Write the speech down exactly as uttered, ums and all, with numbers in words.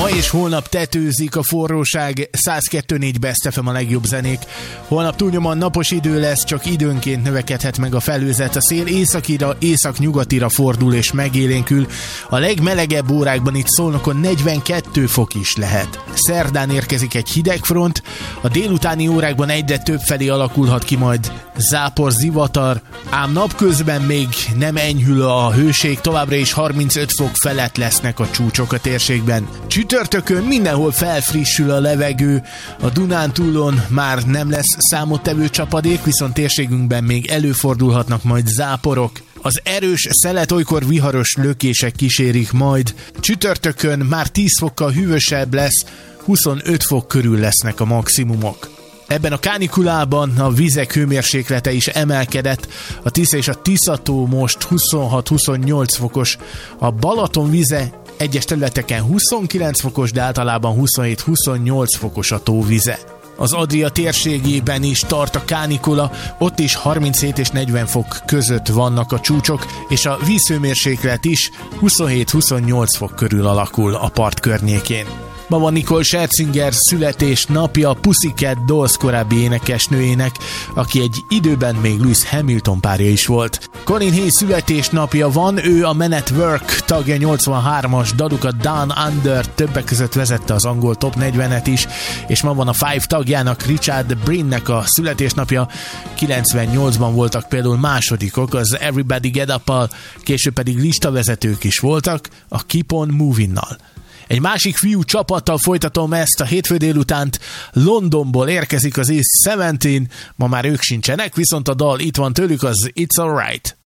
Ma és holnap tetőzik a forróság, száz kettő négy Best ef em a legjobb zenék. Holnap túlnyomóan napos idő lesz, csak időnként növekedhet meg a felhőzet. A szél északira, északnyugatira fordul és megélénkül. A legmelegebb órákban itt Szolnokon negyvenkét fok is lehet. Szerdán érkezik egy hidegfront, a délutáni órákban egyre több felé alakulhat ki majd zápor, zivatar, ám napközben még nem enyhül a hőség, továbbra is harmincöt fok felett lesznek a csúcsok a térségben. Csütörtökön mindenhol felfrissül a levegő, a Dunántúlon már nem lesz számottevő csapadék, viszont térségünkben még előfordulhatnak majd záporok. Az erős szelet olykor viharos lökések kísérik majd. Csütörtökön már tíz fokkal hűvösebb lesz, huszonöt fok körül lesznek a maximumok. Ebben a kánikulában a vizek hőmérséklete is emelkedett, a Tisza és a Tiszató most huszonhat-huszonnyolc fokos, a Balaton vize egyes területeken huszonkilenc fokos, de általában huszonhét-huszonnyolc fokos a tóvize. Az Adria térségében is tart a kánikula, ott is harminchét és negyven fok között vannak a csúcsok, és a vízhőmérséklet is huszonhét-huszonnyolc fok körül alakul a part környékén. Ma van Nicole Scherzinger születésnapja, Pussycat Dolls korábbi énekesnőjének, aki egy időben még Lewis Hamilton párja is volt. Colin Hay születésnapja van, ő a Men at Work tagja, nyolcvanhármas dalukat Down Under többek között vezette az angol top negyvenet is, és ma van a Five tagjának, Richard Brinnek a születésnapja, kilencvennyolcban voltak például másodikok, az Everybody Get Up-al, később pedig listavezetők is voltak, a Keep On Moving-nal. Egy másik fiú csapattal folytatom ezt a hétfő délutánt. Londonból érkezik az East tizenhét, ma már ők sincsenek, viszont a dal itt van tőlük, az It's Alright.